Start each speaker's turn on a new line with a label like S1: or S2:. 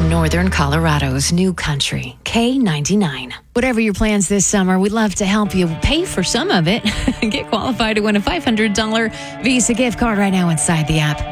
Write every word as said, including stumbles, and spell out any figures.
S1: Northern Colorado's new country, K ninety-nine. Whatever your plans this summer, we'd love to help you pay for some of it. Get qualified to win a five hundred dollars Visa gift card right now inside the app.